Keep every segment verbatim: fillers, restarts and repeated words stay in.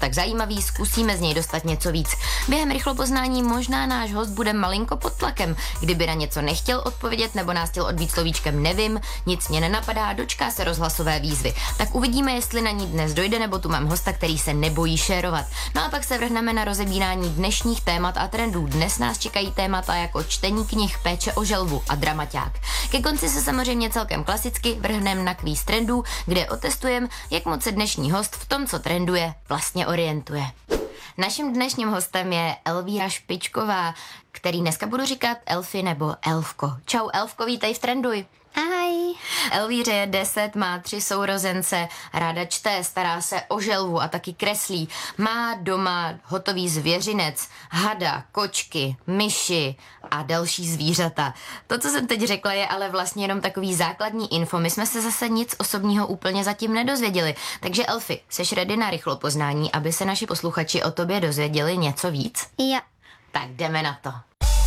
tak zajímavý, zkusíme z něj dostat něco víc. Během rychlopoznání možná náš host bude malinko pod tlakem. Kdyby na něco nechtěl odpovědět nebo nás chtěl odbít slovíčkem nevím, nic mě nenapadá, dočká se rozhlasové výzvy. Tak uvidíme, jestli na ní dnes dojde, nebo tu mám hosta, který se nebojí šérovat. No a pak se vrhneme na rozebírání dnešních témat a trendů. Dnes nás čekají témata jako čtení knih, péče o želvu a dramaťák. Ke konci se samozřejmě celkem klasicky vrhneme na kvíz trendů, kde otestujeme, jak moc se dnešní host v tom, co trenduje, vlastně orientuje. Naším dnešním hostem je Elvíra Špičková, který dneska budu říkat Elfi nebo Elfko. Čau Elfko, vítej v Trenduj. Ahoj. Elvíře je deset, má tři sourozence, ráda čte, stará se o želvu a taky kreslí. Má doma hotový zvěřinec, hada, kočky, myši a další zvířata. To, co jsem teď řekla, je ale vlastně jenom takový základní info. My jsme se zase nic osobního úplně zatím nedozvěděli. Takže Elfi, seš ready na rychlopoznání, aby se naši posluchači o tobě dozvěděli něco víc? Jo. Tak jdeme na to.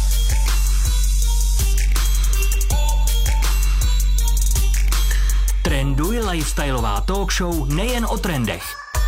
Trenduj, lifestyleová talk show nejen o trendech.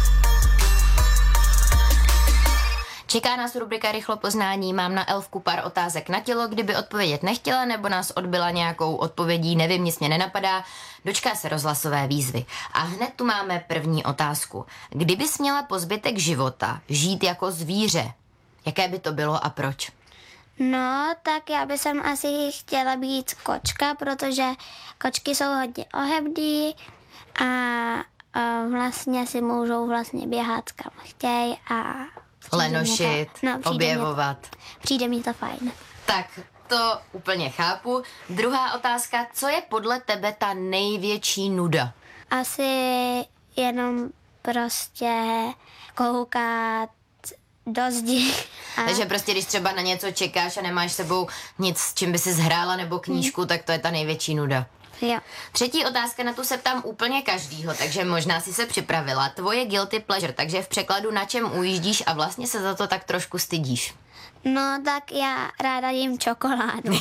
Čeká nás rubrika Rychlopoznání, mám na Elfku pár otázek na tělo, kdyby odpovědět nechtěla nebo nás odbyla nějakou odpovědí, nevím, nic mě nenapadá, dočká se rozhlasové výzvy. A hned tu máme první otázku. Kdybys měla po zbytek života žít jako zvíře, jaké by to bylo a proč? No, tak já bych sem asi chtěla být kočka, protože kočky jsou hodně ohebdý a, a vlastně si můžou vlastně běhat kam chtějí a... Lenošit, to, no, objevovat. Mě, přijde mi to fajn. Tak, to úplně chápu. Druhá otázka, co je podle tebe ta největší nuda? Asi jenom prostě koukat do zdi. A... Takže prostě, když třeba na něco čekáš a nemáš sebou nic, s čím by si zhrála nebo knížku, hmm. tak to je ta největší nuda. Jo. Třetí otázka, na tu se ptám úplně každýho, takže možná si se připravila. Tvoje guilty pleasure, takže v překladu na čem ujíždíš a vlastně se za to tak trošku stydíš. No, tak já ráda jím čokoládu.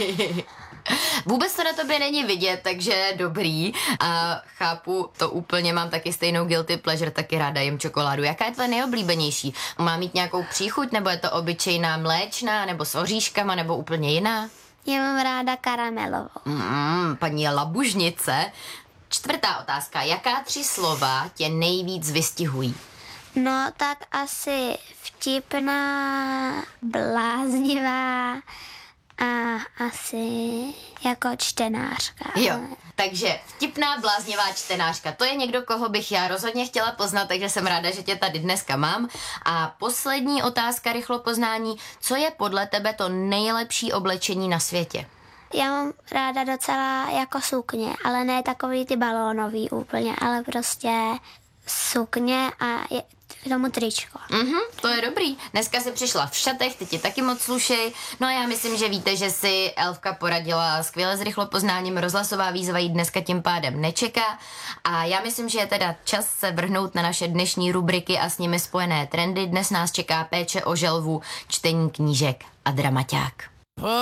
Vůbec to na tobě není vidět, takže dobrý. A chápu, to úplně mám taky stejnou guilty pleasure, taky ráda jim čokoládu. Jaká je tvoje nejoblíbenější? Má mít nějakou příchuť, nebo je to obyčejná mléčná, nebo s oříškama, nebo úplně jiná? Já mám ráda karamelovou. Mm, paní labužnice. Čtvrtá otázka. Jaká tři slova tě nejvíc vystihují? No, tak asi vtipná, bláznivá a asi jako čtenářka. Jo, takže vtipná, bláznivá čtenářka. To je někdo, koho bych já rozhodně chtěla poznat, takže jsem ráda, že tě tady dneska mám. A poslední otázka rychlopoznání. Co je podle tebe to nejlepší oblečení na světě? Já mám ráda docela jako sukně, ale ne takový ty balónový úplně, ale prostě sukně a je k tomu tričko. Mhm, to je dobrý. Dneska jsi přišla v šatech, ty ti taky moc slušej. No a já myslím, že víte, že si Elfka poradila skvěle s rychlopoznáním. Rozhlasová výzva jí dneska tím pádem nečeká. A já myslím, že je teda čas se vrhnout na naše dnešní rubriky a s nimi spojené trendy. Dnes nás čeká péče o želvu, čtení knížek a dramaťák.